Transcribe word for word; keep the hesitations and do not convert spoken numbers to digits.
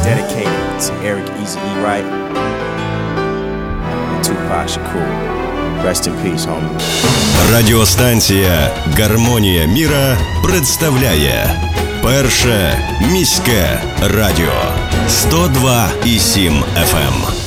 dedicated to Eric Easy E. Wright and Tupac Shakur. Rest in peace, homie. Радіостанція «Гармонія міра» представляє Перше міське радіо сто два і сім еф ем.